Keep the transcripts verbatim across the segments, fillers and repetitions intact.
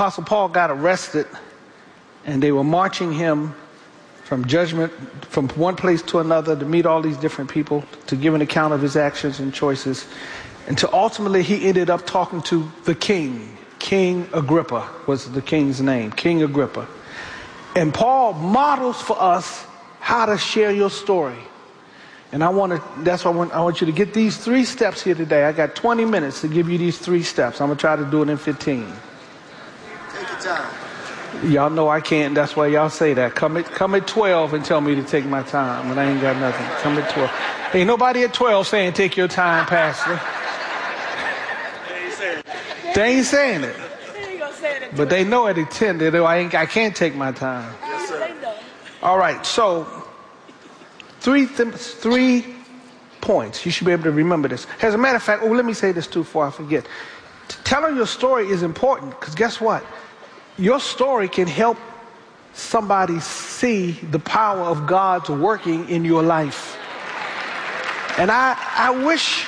Apostle Paul got arrested, and they were marching him from judgment, from one place to another, to meet all these different people, to give an account of his actions and choices. And to ultimately, he ended up talking to the king. King Agrippa was the king's name, King Agrippa. And Paul models for us how to share your story. And I want to, that's why I want, I want you to get these three steps here today. I got twenty minutes to give you these three steps. I'm going to try to do it in fifteen. Take your time. Y'all know I can't. That's why y'all say that. Come at, come at twelve and tell me to take my time when I ain't got nothing. Come at twelve. Ain't nobody at twelve saying take your time, Pastor. They ain't saying it. But they know at ten. They know I, ain't, I can't take my time. Yes, sir. All right. So three, th- three points. You should be able to remember this. As a matter of fact, oh, let me say this too before I forget. T- telling your story is important because guess what? Your story can help somebody see the power of God's working in your life. And I, I wish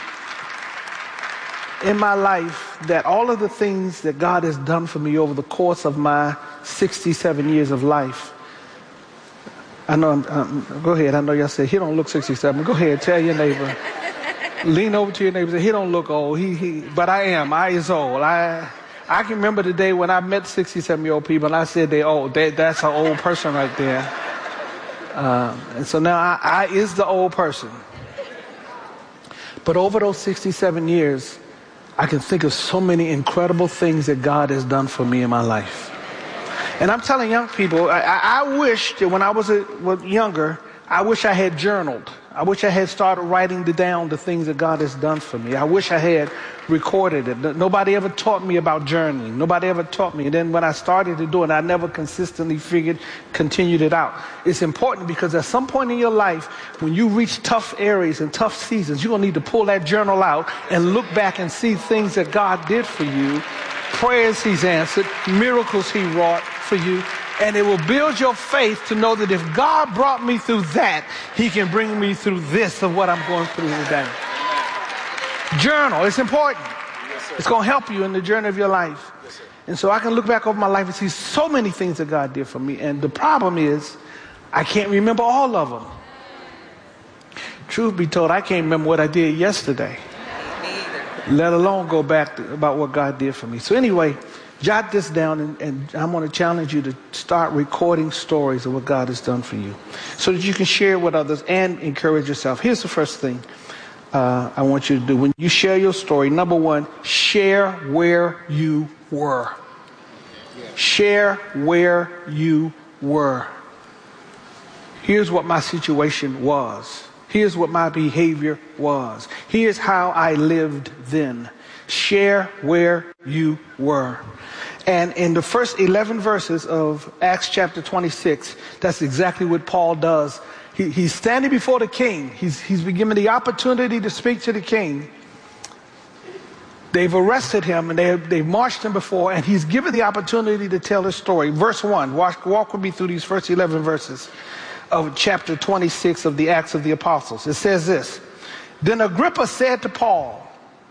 in my life that all of the things that God has done for me over the course of my sixty-seven years of life. I know, I'm, I'm, go ahead, I know y'all said, he don't look sixty-seven. Go ahead, tell your neighbor. Lean over to your neighbor and say, he don't look old. He, he, but I am, I is old. I... I can remember the day when I met sixty-seven-year-old people and I said they old. They, that's an old person right there. Um, and so now I, I is the old person. But over those sixty-seven years, I can think of so many incredible things that God has done for me in my life. And I'm telling young people, I, I, I wish that when I was, a, was younger, I wish I had journaled. I wish I had started writing down the things that God has done for me. I wish I had recorded it. Nobody ever taught me about journaling. Nobody ever taught me. And then when I started to do it, I never consistently figured, continued it out. It's important because at some point in your life, when you reach tough areas and tough seasons, you're going to need to pull that journal out and look back and see things that God did for you, prayers he's answered, miracles he wrought for you. And it will build your faith to know that if God brought me through that, he can bring me through this of what I'm going through today. Journal, it's important. Yes, it's going to help you in the journey of your life. Yes, and so I can look back over my life and see so many things that God did for me. And the problem is, I can't remember all of them. Truth be told, I can't remember what I did yesterday. Let alone go back to, about what God did for me. So anyway, jot this down, and, and I'm going to challenge you to start recording stories of what God has done for you so that you can share it with others and encourage yourself. Here's the first thing uh, I want you to do. When you share your story, number one, share where you were. Share where you were. Here's what my situation was. Here's what my behavior was. Here's how I lived then. Share where you were. And in the first eleven verses of Acts chapter twenty-six, that's exactly what Paul does. He, he's standing before the king. He's, he's been given the opportunity to speak to the king. They've arrested him and they, they've marched him before, and he's given the opportunity to tell his story. Verse one, walk, walk with me through these first eleven verses of chapter twenty-six of the Acts of the Apostles. It says this: Then Agrippa said to Paul,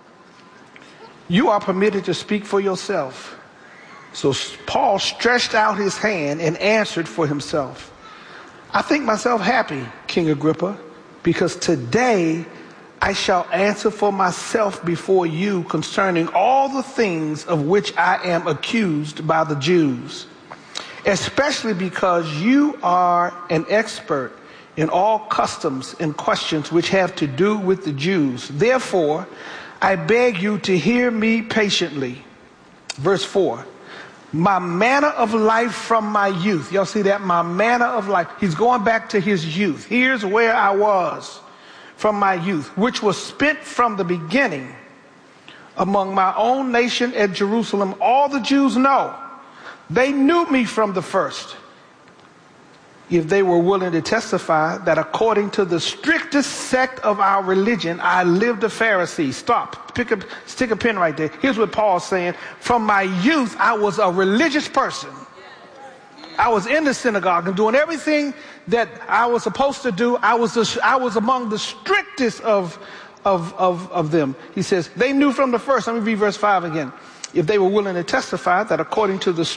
"You are permitted to speak for yourself." So Paul stretched out his hand and answered for himself. "I think myself happy, King Agrippa, because today I shall answer for myself before you concerning all the things of which I am accused by the Jews, especially because you are an expert in all customs and questions which have to do with the Jews. Therefore, I beg you to hear me patiently." Verse four, "My manner of life from my youth." Y'all see that? My manner of life. He's going back to his youth. Here's where I was from my youth, which was spent from the beginning among my own nation at Jerusalem. All the Jews know. They knew me from the first, if they were willing to testify that according to the strictest sect of our religion, I lived a Pharisee. Stop. Pick up, stick a pin right there. Here's what Paul's saying. From my youth, I was a religious person. I was in the synagogue and doing everything that I was supposed to do. I was, the, I was among the strictest of, of, of, of them. He says, they knew from the first. Let me read verse five again. If they were willing to testify that according to the